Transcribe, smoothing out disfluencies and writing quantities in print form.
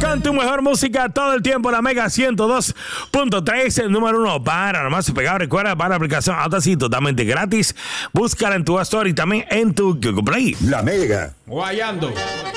con tu mejor música todo el tiempo, la Mega 102.3, el número 1 para nomás y pegado. Recuerda, para la aplicación Audacity totalmente gratis. Búscala en tu App Store y también en tu Google Play. La Mega. Guayando.